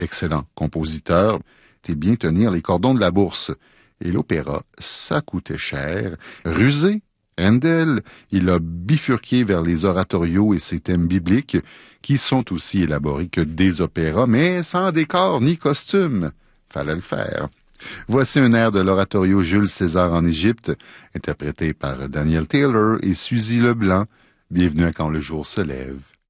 excellent compositeur, était bien tenir les cordons de la bourse. Et l'opéra, ça coûtait cher. Rusé, Handel, il a bifurqué vers les oratorios et ses thèmes bibliques, qui sont aussi élaborés que des opéras, mais sans décor ni costume. Fallait le faire. Voici un air de l'oratorio Jules César en Égypte, interprété par Daniel Taylor et Suzy Leblanc. Bienvenue à Quand le jour se lève.